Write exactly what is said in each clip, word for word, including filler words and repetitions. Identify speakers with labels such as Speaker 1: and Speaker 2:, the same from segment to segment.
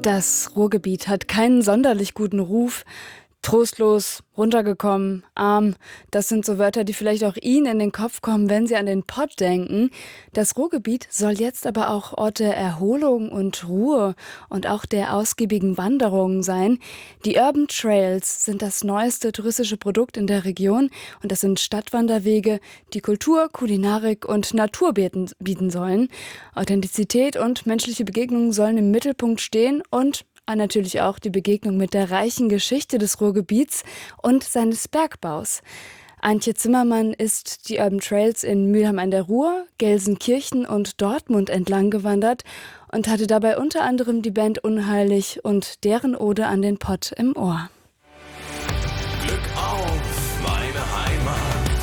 Speaker 1: Das Ruhrgebiet hat keinen sonderlich guten Ruf. Trostlos, runtergekommen, arm, das sind so Wörter, die vielleicht auch Ihnen in den Kopf kommen, wenn Sie an den Pott denken. Das Ruhrgebiet soll jetzt aber auch Ort der Erholung und Ruhe und auch der ausgiebigen Wanderungen sein. Die Urban Trails sind das neueste touristische Produkt in der Region und das sind Stadtwanderwege, die Kultur, Kulinarik und Natur bieten, bieten sollen. Authentizität und menschliche Begegnungen sollen im Mittelpunkt stehen und natürlich auch die Begegnung mit der reichen Geschichte des Ruhrgebiets und seines Bergbaus. Antje Zimmermann ist die Urban Trails in Mülheim an der Ruhr, Gelsenkirchen und Dortmund entlang gewandert und hatte dabei unter anderem die Band Unheilig und deren Ode an den Pott im Ohr.
Speaker 2: Glück auf, meine Heimat,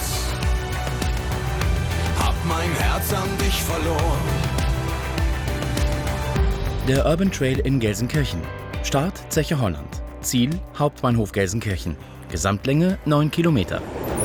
Speaker 2: hab mein Herz an dich verloren.
Speaker 3: Der Urban Trail in Gelsenkirchen. Start Zeche Holland. Ziel Hauptbahnhof Gelsenkirchen. Gesamtlänge neun Kilometer.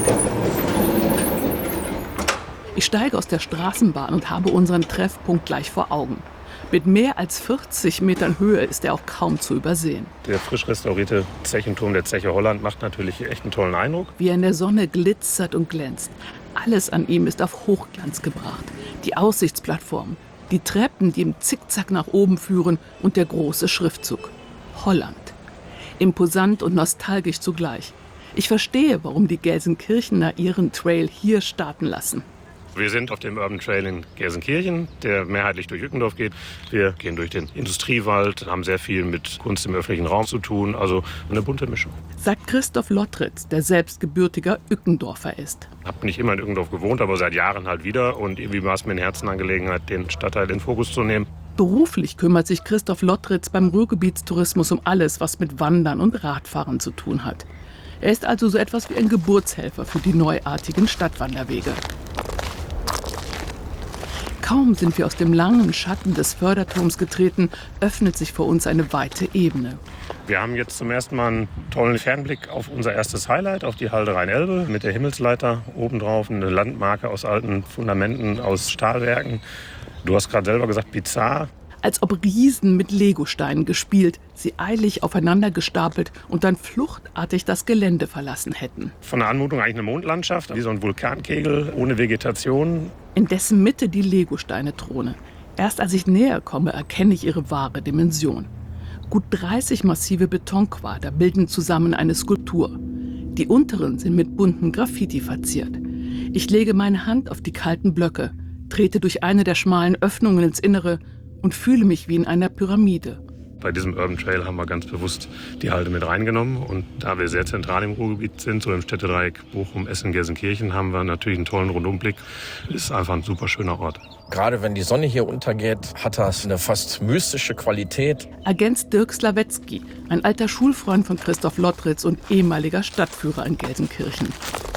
Speaker 4: Ich steige aus der Straßenbahn und habe unseren Treffpunkt gleich vor Augen. Mit mehr als vierzig Metern Höhe ist er auch kaum zu übersehen.
Speaker 5: Der frisch restaurierte Zechenturm der Zeche Holland macht natürlich echt einen tollen Eindruck.
Speaker 4: Wie er in der Sonne glitzert und glänzt. Alles an ihm ist auf Hochglanz gebracht. Die Aussichtsplattform, die Treppen, die im Zickzack nach oben führen und der große Schriftzug. Holland. Imposant und nostalgisch zugleich. Ich verstehe, warum die Gelsenkirchener ihren Trail hier starten lassen.
Speaker 5: Wir sind auf dem Urban Trail in Gelsenkirchen, der mehrheitlich durch Ückendorf geht. Wir gehen durch den Industriewald, haben sehr viel mit Kunst im öffentlichen Raum zu tun, also eine bunte Mischung.
Speaker 4: Sagt Christoph Lottritz, der selbst gebürtiger Ückendorfer ist.
Speaker 5: Ich habe nicht immer in Ückendorf gewohnt, aber seit Jahren halt wieder. Und irgendwie war es mir eine Herzenangelegenheit, den Stadtteil in den Fokus zu nehmen.
Speaker 4: Beruflich kümmert sich Christoph Lottritz beim Ruhrgebietstourismus um alles, was mit Wandern und Radfahren zu tun hat. Er ist also so etwas wie ein Geburtshelfer für die neuartigen Stadtwanderwege. Kaum sind wir aus dem langen Schatten des Förderturms getreten, öffnet sich vor uns eine weite Ebene.
Speaker 5: Wir haben jetzt zum ersten Mal einen tollen Fernblick auf unser erstes Highlight, auf die Halde Rhein-Elbe mit der Himmelsleiter obendrauf, eine Landmarke aus alten Fundamenten, aus Stahlwerken. Du hast gerade selber gesagt, bizarr.
Speaker 4: Als ob Riesen mit Legosteinen gespielt, sie eilig aufeinander gestapelt und dann fluchtartig das Gelände verlassen hätten.
Speaker 5: Von der Anmutung eigentlich eine Mondlandschaft, wie so ein Vulkankegel ohne Vegetation.
Speaker 4: In dessen Mitte die Legosteine throne. Erst als ich näher komme, erkenne ich ihre wahre Dimension. Gut dreißig massive Betonquader bilden zusammen eine Skulptur. Die unteren sind mit bunten Graffiti verziert. Ich lege meine Hand auf die kalten Blöcke, trete durch eine der schmalen Öffnungen ins Innere und fühle mich wie in einer Pyramide.
Speaker 5: Bei diesem Urban Trail haben wir ganz bewusst die Halde mit reingenommen. Und da wir sehr zentral im Ruhrgebiet sind, so im Städtedreieck Bochum, Essen, Gelsenkirchen, haben wir natürlich einen tollen Rundumblick. Ist einfach ein super schöner Ort.
Speaker 6: Gerade wenn die Sonne hier untergeht, hat das eine fast mystische Qualität.
Speaker 4: Ergänzt Dirk Slawetzki, ein alter Schulfreund von Christoph Lottritz und ehemaliger Stadtführer in Gelsenkirchen.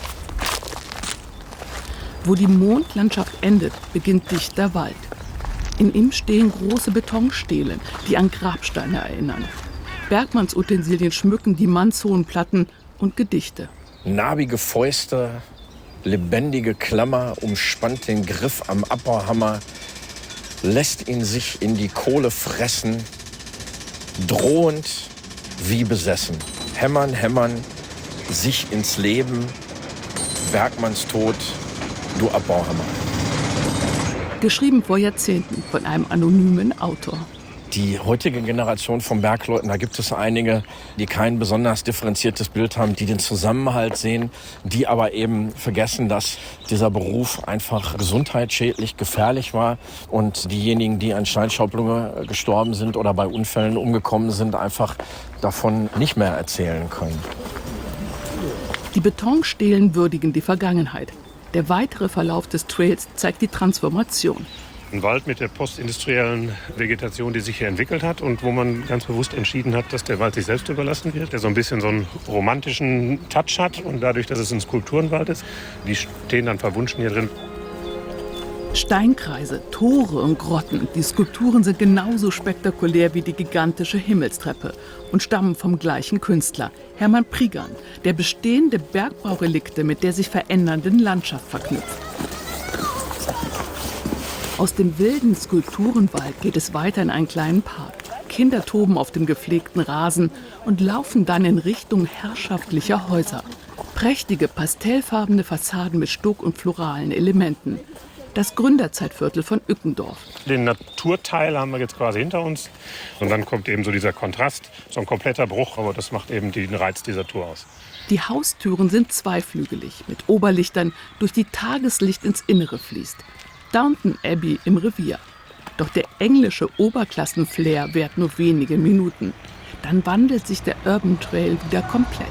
Speaker 4: Wo die Mondlandschaft endet, beginnt dichter Wald. In ihm stehen große Betonstelen, die an Grabsteine erinnern. Bergmannsutensilien schmücken die mannshohen Platten und Gedichte.
Speaker 6: Narbige Fäuste, lebendige Klammer umspannt den Griff am Abbauhammer, lässt ihn sich in die Kohle fressen, drohend wie besessen. Hämmern, hämmern, sich ins Leben, Bergmannstod, du Abbauhammer.
Speaker 4: Geschrieben vor Jahrzehnten von einem anonymen Autor.
Speaker 6: Die heutige Generation von Bergleuten, da gibt es einige, die kein besonders differenziertes Bild haben, die den Zusammenhalt sehen, die aber eben vergessen, dass dieser Beruf einfach gesundheitsschädlich, gefährlich war und diejenigen, die an Steinschaublunge gestorben sind oder bei Unfällen umgekommen sind, einfach davon nicht mehr erzählen können.
Speaker 4: Die Betonstelen würdigen die Vergangenheit. Der weitere Verlauf des Trails zeigt die Transformation.
Speaker 5: Ein Wald mit der postindustriellen Vegetation, die sich hier entwickelt hat und wo man ganz bewusst entschieden hat, dass der Wald sich selbst überlassen wird, der so ein bisschen so einen romantischen Touch hat und dadurch, dass es ein Skulpturenwald ist, die stehen dann verwunschen hier drin.
Speaker 4: Steinkreise, Tore und Grotten, die Skulpturen sind genauso spektakulär wie die gigantische Himmelstreppe und stammen vom gleichen Künstler, Hermann Priggen, der bestehende Bergbaurelikte mit der sich verändernden Landschaft verknüpft. Aus dem wilden Skulpturenwald geht es weiter in einen kleinen Park. Kinder toben auf dem gepflegten Rasen und laufen dann in Richtung herrschaftlicher Häuser. Prächtige, pastellfarbene Fassaden mit Stuck und floralen Elementen. Das Gründerzeitviertel von Ückendorf.
Speaker 5: Den Naturteil haben wir jetzt quasi hinter uns. Und dann kommt eben so dieser Kontrast, so ein kompletter Bruch. Aber das macht eben den Reiz dieser Tour aus.
Speaker 4: Die Haustüren sind zweiflügelig, mit Oberlichtern, durch die Tageslicht ins Innere fließt. Downton Abbey im Revier. Doch der englische Oberklassen-Flair währt nur wenige Minuten. Dann wandelt sich der Urban Trail wieder komplett.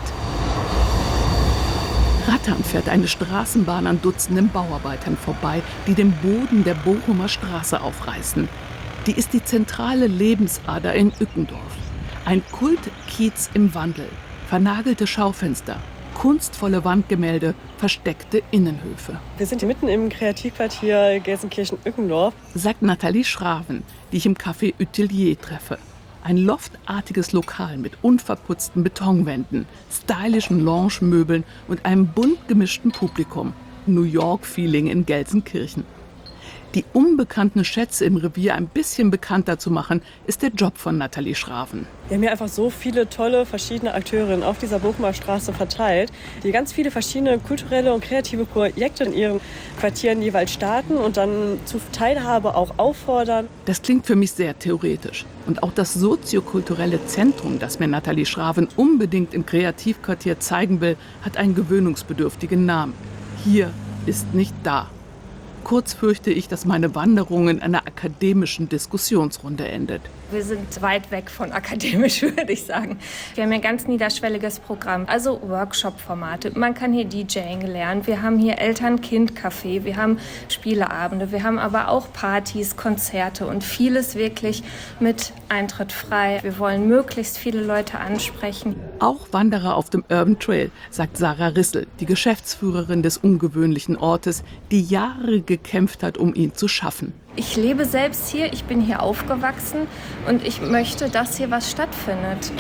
Speaker 4: Ratternd fährt eine Straßenbahn an Dutzenden Bauarbeitern vorbei, die den Boden der Bochumer Straße aufreißen. Die ist die zentrale Lebensader in Ückendorf. Ein Kultkiez im Wandel. Vernagelte Schaufenster, kunstvolle Wandgemälde, versteckte Innenhöfe.
Speaker 7: Wir sind hier mitten im Kreativquartier Gelsenkirchen-Ückendorf,
Speaker 4: sagt Nathalie Schraven, die ich im Café Utelier treffe. Ein loftartiges Lokal mit unverputzten Betonwänden, stylischen Lounge-Möbeln und einem bunt gemischten Publikum. New York-Feeling in Gelsenkirchen. Die unbekannten Schätze im Revier ein bisschen bekannter zu machen, ist der Job von Nathalie Schraven.
Speaker 7: Wir haben hier einfach so viele tolle verschiedene Akteurinnen auf dieser Bochumer Straße verteilt, die ganz viele verschiedene kulturelle und kreative Projekte in ihren Quartieren jeweils starten und dann zur Teilhabe auch auffordern.
Speaker 4: Das klingt für mich sehr theoretisch. Und auch das soziokulturelle Zentrum, das mir Nathalie Schraven unbedingt im Kreativquartier zeigen will, hat einen gewöhnungsbedürftigen Namen. Hier ist nicht da. Kurz fürchte ich, dass meine Wanderung in einer akademischen Diskussionsrunde endet.
Speaker 8: Wir sind weit weg von akademisch, würde ich sagen. Wir haben ein ganz niederschwelliges Programm, also Workshop-Formate. Man kann hier DJing lernen. Wir haben hier Eltern-Kind-Café, wir haben Spieleabende, wir haben aber auch Partys, Konzerte und vieles wirklich mit Eintritt frei. Wir wollen möglichst viele Leute ansprechen.
Speaker 4: Auch Wanderer auf dem Urban Trail, sagt Sarah Rissel, die Geschäftsführerin des ungewöhnlichen Ortes, die Jahre gekämpft hat, um ihn zu schaffen.
Speaker 8: Ich lebe selbst hier, ich bin hier aufgewachsen und ich möchte, dass hier was stattfindet.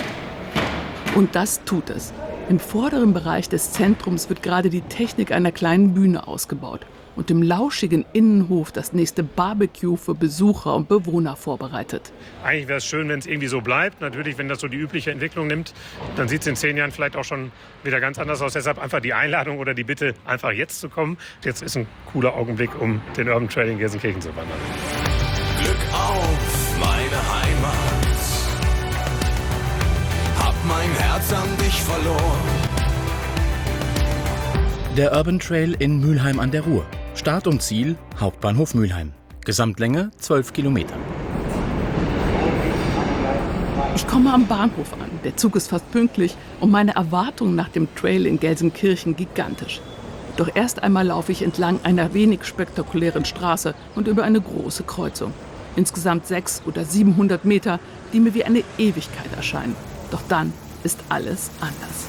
Speaker 4: Und das tut es. Im vorderen Bereich des Zentrums wird gerade die Technik einer kleinen Bühne ausgebaut und im lauschigen Innenhof das nächste Barbecue für Besucher und Bewohner vorbereitet.
Speaker 5: Eigentlich wäre es schön, wenn es irgendwie so bleibt. Natürlich, wenn das so die übliche Entwicklung nimmt, dann sieht es in zehn Jahren vielleicht auch schon wieder ganz anders aus. Deshalb einfach die Einladung oder die Bitte, einfach jetzt zu kommen. Jetzt ist ein cooler Augenblick, um den Urban Trail in Gelsenkirchen zu wandern.
Speaker 2: Glück auf, meine Heimat. Hab mein Herz an dich verloren.
Speaker 3: Der Urban Trail in Mülheim an der Ruhr. Start und Ziel Hauptbahnhof Mülheim. Gesamtlänge zwölf Kilometer.
Speaker 4: Ich komme am Bahnhof an. Der Zug ist fast pünktlich und meine Erwartungen nach dem Trail in Gelsenkirchen gigantisch. Doch erst einmal laufe ich entlang einer wenig spektakulären Straße und über eine große Kreuzung. Insgesamt sechs oder siebenhundert Meter, die mir wie eine Ewigkeit erscheinen. Doch dann ist alles anders.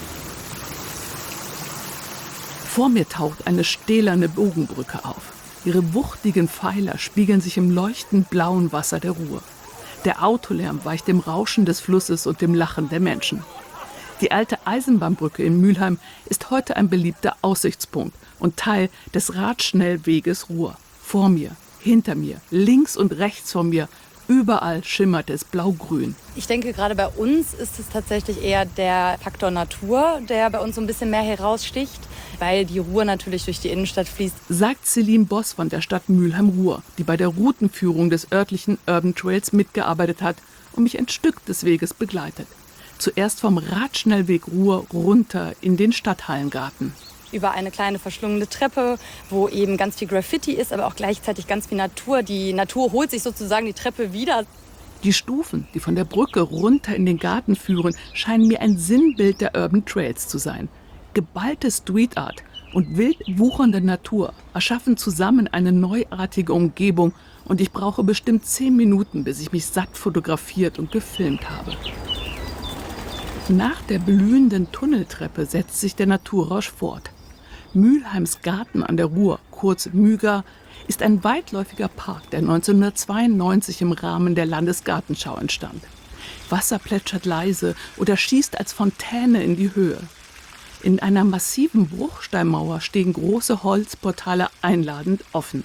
Speaker 4: Vor mir taucht eine stählerne Bogenbrücke auf. Ihre wuchtigen Pfeiler spiegeln sich im leuchtend blauen Wasser der Ruhr. Der Autolärm weicht dem Rauschen des Flusses und dem Lachen der Menschen. Die alte Eisenbahnbrücke in Mülheim ist heute ein beliebter Aussichtspunkt und Teil des Radschnellweges Ruhr. Vor mir, hinter mir, links und rechts von mir, überall schimmert es blau-grün.
Speaker 9: Ich denke, gerade bei uns ist es tatsächlich eher der Faktor Natur, der bei uns so ein bisschen mehr heraussticht, weil die Ruhr natürlich durch die Innenstadt fließt.
Speaker 4: Sagt Celine Boss von der Stadt Mülheim-Ruhr, die bei der Routenführung des örtlichen Urban Trails mitgearbeitet hat und mich ein Stück des Weges begleitet. Zuerst vom Radschnellweg Ruhr runter in den Stadthallengarten.
Speaker 9: Über eine kleine verschlungene Treppe, wo eben ganz viel Graffiti ist, aber auch gleichzeitig ganz viel Natur. Die Natur holt sich sozusagen die Treppe wieder.
Speaker 4: Die Stufen, die von der Brücke runter in den Garten führen, scheinen mir ein Sinnbild der Urban Trails zu sein. Geballte Street Art und wild wuchernde Natur erschaffen zusammen eine neuartige Umgebung und ich brauche bestimmt zehn Minuten, bis ich mich satt fotografiert und gefilmt habe. Nach der blühenden Tunneltreppe setzt sich der Naturrausch fort. Mülheims Garten an der Ruhr, kurz Müger, ist ein weitläufiger Park, der neunzehnhundertzweiundneunzig im Rahmen der Landesgartenschau entstand. Wasser plätschert leise oder schießt als Fontäne in die Höhe. In einer massiven Bruchsteinmauer stehen große Holzportale einladend offen.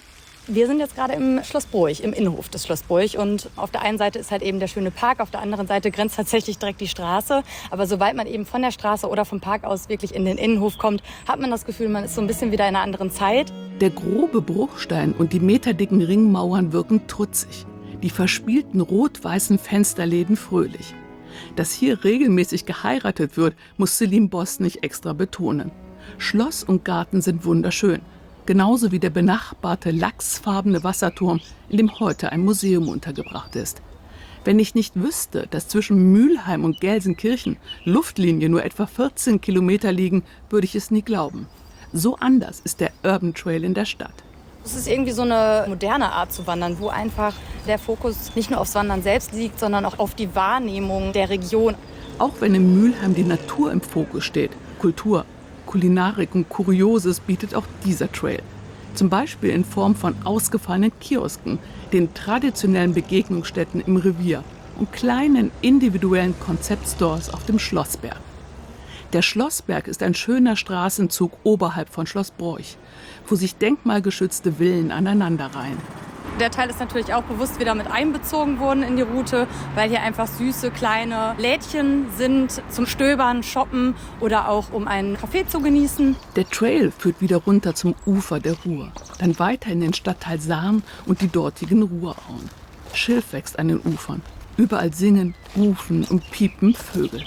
Speaker 9: Wir sind jetzt gerade im Schloss Broich, im Innenhof des Schloss Broich. Und auf der einen Seite ist halt eben der schöne Park, auf der anderen Seite grenzt tatsächlich direkt die Straße. Aber sobald man eben von der Straße oder vom Park aus wirklich in den Innenhof kommt, hat man das Gefühl, man ist so ein bisschen wieder in einer anderen Zeit.
Speaker 4: Der grobe Bruchstein und die meterdicken Ringmauern wirken trutzig. Die verspielten rot-weißen Fensterläden fröhlich. Dass hier regelmäßig geheiratet wird, muss Selim Boss nicht extra betonen. Schloss und Garten sind wunderschön. Genauso wie der benachbarte lachsfarbene Wasserturm, in dem heute ein Museum untergebracht ist. Wenn ich nicht wüsste, dass zwischen Mülheim und Gelsenkirchen Luftlinie nur etwa vierzehn Kilometer liegen, würde ich es nie glauben. So anders ist der Urban Trail in der Stadt.
Speaker 9: Es ist irgendwie so eine moderne Art zu wandern, wo einfach der Fokus nicht nur aufs Wandern selbst liegt, sondern auch auf die Wahrnehmung der Region.
Speaker 4: Auch wenn in Mülheim die Natur im Fokus steht, Kultur, Kulinarik und Kurioses bietet auch dieser Trail. Zum Beispiel in Form von ausgefallenen Kiosken, den traditionellen Begegnungsstätten im Revier und kleinen individuellen Konzeptstores auf dem Schlossberg. Der Schlossberg ist ein schöner Straßenzug oberhalb von Schloss Broich, wo sich denkmalgeschützte Villen aneinanderreihen.
Speaker 9: Der Teil ist natürlich auch bewusst wieder mit einbezogen worden in die Route, weil hier einfach süße kleine Lädchen sind zum Stöbern, Shoppen oder auch um einen Kaffee zu genießen.
Speaker 4: Der Trail führt wieder runter zum Ufer der Ruhr, dann weiter in den Stadtteil Sarn und die dortigen Ruhrauen. Schilf wächst an den Ufern. Überall singen, rufen und piepen Vögel.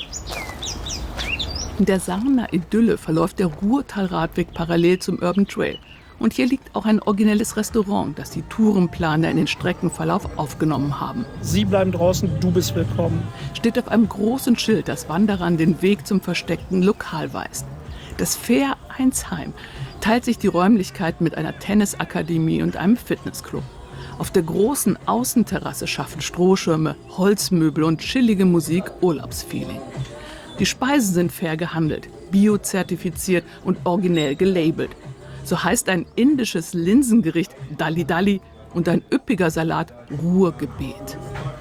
Speaker 4: In der Sarner Idylle verläuft der Ruhrtalradweg parallel zum Urban Trail. Und hier liegt auch ein originelles Restaurant, das die Tourenplaner in den Streckenverlauf aufgenommen haben.
Speaker 10: Sie bleiben draußen, du bist willkommen.
Speaker 4: Steht auf einem großen Schild, das Wanderern den Weg zum versteckten Lokal weist. Das Fair Einsheim teilt sich die Räumlichkeiten mit einer Tennisakademie und einem Fitnessclub. Auf der großen Außenterrasse schaffen Strohschirme, Holzmöbel und chillige Musik Urlaubsfeeling. Die Speisen sind fair gehandelt, biozertifiziert und originell gelabelt. So heißt ein indisches Linsengericht Dalli Dalli und ein üppiger Salat Ruhrgebet.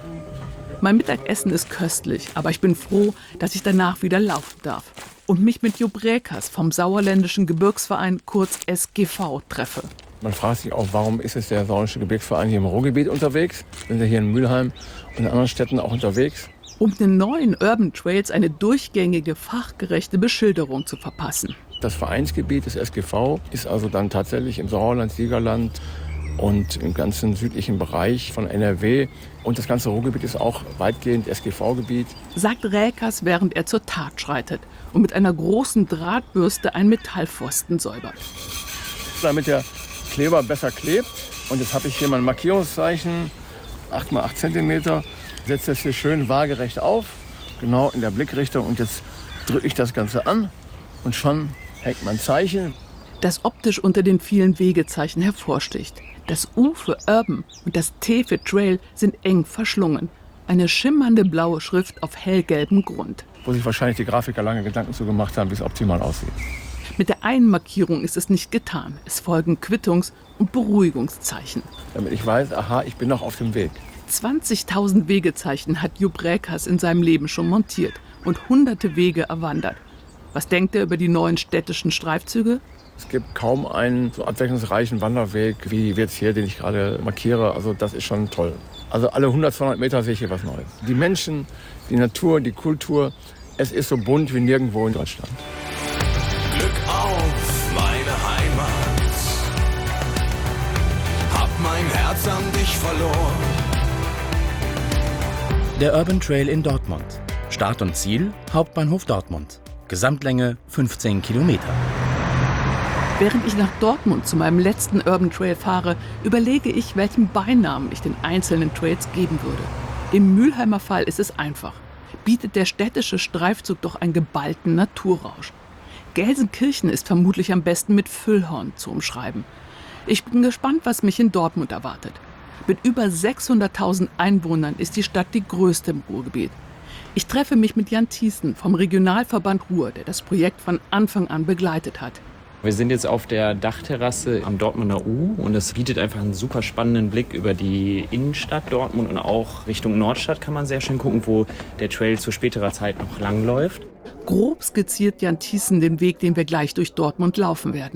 Speaker 4: Mein Mittagessen ist köstlich, aber ich bin froh, dass ich danach wieder laufen darf und mich mit Jupp Räkers vom Sauerländischen Gebirgsverein, kurz S G V, treffe.
Speaker 6: Man fragt sich auch, warum ist es der Sauerländische Gebirgsverein hier im Ruhrgebiet unterwegs? Sind wir hier in Mülheim und in anderen Städten auch unterwegs?
Speaker 4: Um den neuen Urban Trails eine durchgängige, fachgerechte Beschilderung zu verpassen.
Speaker 6: Das Vereinsgebiet des S G V ist also dann tatsächlich im Sauerland, Siegerland und im ganzen südlichen Bereich von N R W. Und das ganze Ruhrgebiet ist auch weitgehend S G V-Gebiet.
Speaker 4: Sagt Räkers, während er zur Tat schreitet und mit einer großen Drahtbürste einen Metallpfosten säubert.
Speaker 6: Damit der Kleber besser klebt. Und jetzt habe ich hier mein Markierungszeichen, acht mal acht Zentimeter. Setze das hier schön waagerecht auf, genau in der Blickrichtung. Und jetzt drücke ich das Ganze an und schon hängt mein Zeichen.
Speaker 4: Das optisch unter den vielen Wegezeichen hervorsticht. Das U für Urban und das T für Trail sind eng verschlungen. Eine schimmernde blaue Schrift auf hellgelbem Grund.
Speaker 6: Wo sich wahrscheinlich die Grafiker lange Gedanken zu gemacht haben, wie es optimal aussieht.
Speaker 4: Mit der einen Markierung ist es nicht getan. Es folgen Quittungs- und Beruhigungszeichen.
Speaker 6: Damit ich weiß, aha, ich bin noch auf dem Weg.
Speaker 4: zwanzigtausend Wegezeichen hat Jupp Räkers in seinem Leben schon montiert und hunderte Wege erwandert. Was denkt er über die neuen städtischen Streifzüge?
Speaker 6: Es gibt kaum einen so abwechslungsreichen Wanderweg wie jetzt hier, den ich gerade markiere. Also das ist schon toll. Also alle hundert, zweihundert Meter sehe ich hier was Neues. Die Menschen, die Natur, die Kultur, es ist so bunt wie nirgendwo in Deutschland.
Speaker 2: Glück auf, meine Heimat. Hab mein Herz an dich verloren.
Speaker 3: Der Urban Trail in Dortmund. Start und Ziel Hauptbahnhof Dortmund. Gesamtlänge fünfzehn Kilometer.
Speaker 4: Während ich nach Dortmund zu meinem letzten Urban Trail fahre, überlege ich, welchen Beinamen ich den einzelnen Trails geben würde. Im Mülheimer Fall ist es einfach. Bietet der städtische Streifzug doch einen geballten Naturrausch. Gelsenkirchen ist vermutlich am besten mit Füllhorn zu umschreiben. Ich bin gespannt, was mich in Dortmund erwartet. Mit über sechshunderttausend Einwohnern ist die Stadt die größte im Ruhrgebiet. Ich treffe mich mit Jan Thiessen vom Regionalverband Ruhr, der das Projekt von Anfang an begleitet hat.
Speaker 11: Wir sind jetzt auf der Dachterrasse am Dortmunder U und es bietet einfach einen super spannenden Blick über die Innenstadt Dortmund und auch Richtung Nordstadt kann man sehr schön gucken, wo der Trail zu späterer Zeit noch langläuft.
Speaker 4: Grob skizziert Jan Thiessen den Weg, den wir gleich durch Dortmund laufen werden.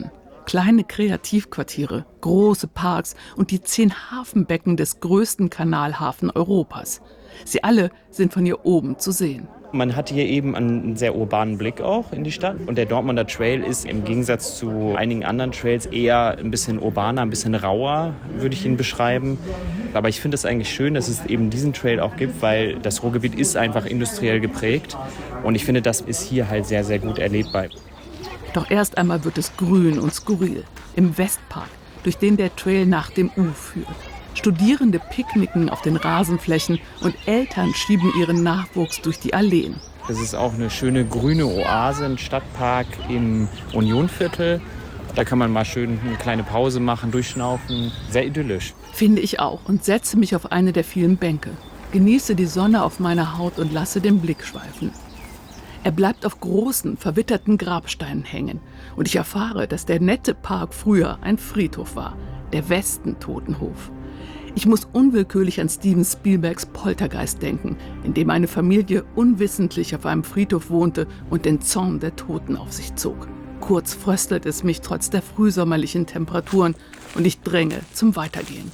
Speaker 4: Kleine Kreativquartiere, große Parks und die zehn Hafenbecken des größten Kanalhafen Europas. Sie alle sind von hier oben zu sehen.
Speaker 11: Man hat hier eben einen sehr urbanen Blick auch in die Stadt. Und der Dortmunder Trail ist im Gegensatz zu einigen anderen Trails eher ein bisschen urbaner, ein bisschen rauer, würde ich ihn beschreiben. Aber ich finde es eigentlich schön, dass es eben diesen Trail auch gibt, weil das Ruhrgebiet ist einfach industriell geprägt. Und ich finde, das ist hier halt sehr, sehr gut erlebbar.
Speaker 4: Doch erst einmal wird es grün und skurril. Im Westpark, durch den der Trail nach dem U führt. Studierende picknicken auf den Rasenflächen und Eltern schieben ihren Nachwuchs durch die Alleen.
Speaker 11: Das ist auch eine schöne grüne Oase, ein Stadtpark im Unionviertel. Da kann man mal schön eine kleine Pause machen, durchschnaufen. Sehr idyllisch.
Speaker 4: Finde ich auch und setze mich auf eine der vielen Bänke. Genieße die Sonne auf meiner Haut und lasse den Blick schweifen. Er bleibt auf großen, verwitterten Grabsteinen hängen. Und ich erfahre, dass der nette Park früher ein Friedhof war. Der Westen-Totenhof. Ich muss unwillkürlich an Steven Spielbergs Poltergeist denken, in dem eine Familie unwissentlich auf einem Friedhof wohnte und den Zorn der Toten auf sich zog. Kurz fröstelt es mich trotz der frühsommerlichen Temperaturen und ich dränge zum Weitergehen.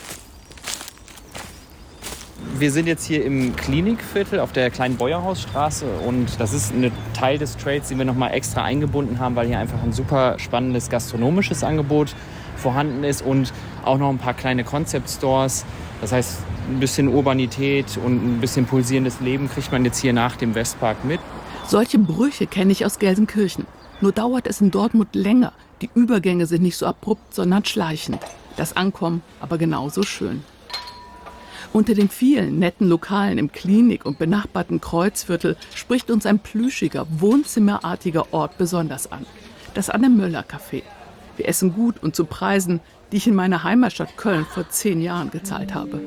Speaker 11: Wir sind jetzt hier im Klinikviertel auf der kleinen Beuerhausstraße und das ist ein Teil des Trails, den wir noch mal extra eingebunden haben, weil hier einfach ein super spannendes gastronomisches Angebot vorhanden ist und auch noch ein paar kleine Concept-Stores. Das heißt, ein bisschen Urbanität und ein bisschen pulsierendes Leben kriegt man jetzt hier nach dem Westpark mit.
Speaker 4: Solche Brüche kenne ich aus Gelsenkirchen. Nur dauert es in Dortmund länger. Die Übergänge sind nicht so abrupt, sondern schleichend. Das Ankommen aber genauso schön. Unter den vielen netten Lokalen im Klinik- und benachbarten Kreuzviertel spricht uns ein plüschiger, wohnzimmerartiger Ort besonders an. Das Anne-Möller-Café. Wir essen gut und zu Preisen, die ich in meiner Heimatstadt Köln vor zehn Jahren gezahlt habe.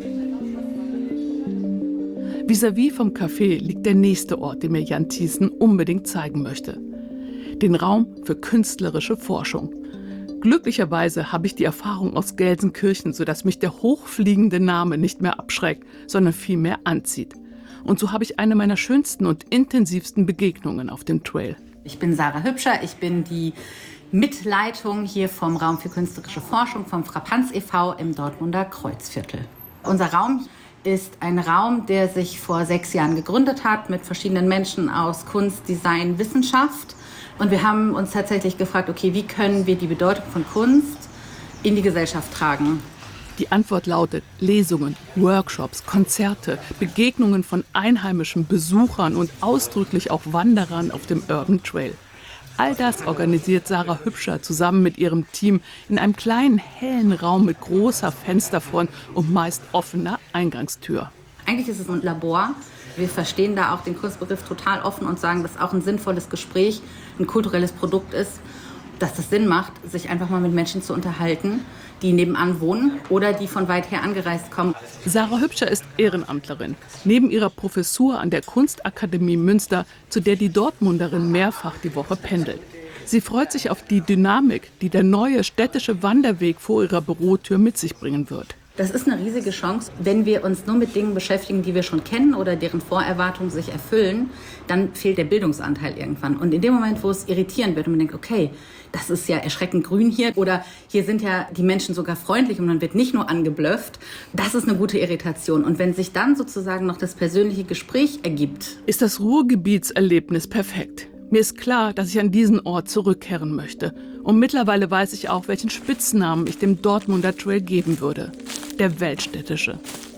Speaker 4: Vis-à-vis vom Café liegt der nächste Ort, den mir Jan Thiessen unbedingt zeigen möchte. Den Raum für künstlerische Forschung. Glücklicherweise habe ich die Erfahrung aus Gelsenkirchen, sodass mich der hochfliegende Name nicht mehr abschreckt, sondern vielmehr anzieht. Und so habe ich eine meiner schönsten und intensivsten Begegnungen auf dem Trail.
Speaker 12: Ich bin Sarah Hübscher, ich bin die Mitleitung hier vom Raum für künstlerische Forschung vom Frappanz e V im Dortmunder Kreuzviertel. Unser Raum ist ein Raum, der sich vor sechs Jahren gegründet hat mit verschiedenen Menschen aus Kunst, Design, Wissenschaft. Und wir haben uns tatsächlich gefragt, okay, wie können wir die Bedeutung von Kunst in die Gesellschaft tragen?
Speaker 4: Die Antwort lautet Lesungen, Workshops, Konzerte, Begegnungen von einheimischen Besuchern und ausdrücklich auch Wanderern auf dem Urban Trail. All das organisiert Sarah Hübscher zusammen mit ihrem Team in einem kleinen, hellen Raum mit großer Fensterfront und meist offener Eingangstür.
Speaker 12: Eigentlich ist es ein Labor. Wir verstehen da auch den Kunstbegriff total offen und sagen, dass auch ein sinnvolles Gespräch ein kulturelles Produkt ist, dass es Sinn macht, sich einfach mal mit Menschen zu unterhalten, die nebenan wohnen oder die von weit her angereist kommen.
Speaker 4: Sarah Hübscher ist Ehrenamtlerin. Neben ihrer Professur an der Kunstakademie Münster, zu der die Dortmunderin mehrfach die Woche pendelt. Sie freut sich auf die Dynamik, die der neue städtische Wanderweg vor ihrer Bürotür mit sich bringen wird.
Speaker 12: Das ist eine riesige Chance. Wenn wir uns nur mit Dingen beschäftigen, die wir schon kennen oder deren Vorerwartungen sich erfüllen, dann fehlt der Bildungsanteil irgendwann. Und in dem Moment, wo es irritierend wird und man denkt, okay, das ist ja erschreckend grün hier oder hier sind ja die Menschen sogar freundlich und man wird nicht nur angeblufft, das ist eine gute Irritation. Und wenn sich dann sozusagen noch das persönliche Gespräch ergibt,
Speaker 4: ist das Ruhrgebietserlebnis perfekt. Mir ist klar, dass ich an diesen Ort zurückkehren möchte. Und mittlerweile weiß ich auch, welchen Spitznamen ich dem Dortmunder Trail geben würde. Der Weltstädtische.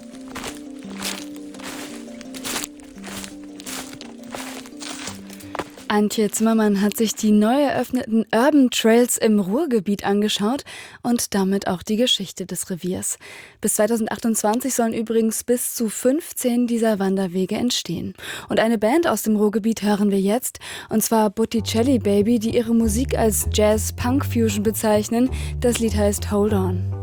Speaker 1: Antje Zimmermann hat sich die neu eröffneten Urban Trails im Ruhrgebiet angeschaut und damit auch die Geschichte des Reviers. Bis zweitausendachtundzwanzig sollen übrigens bis zu fünfzehn dieser Wanderwege entstehen. Und eine Band aus dem Ruhrgebiet hören wir jetzt, und zwar Botticelli Baby, die ihre Musik als Jazz-Punk-Fusion bezeichnen. Das Lied heißt Hold On.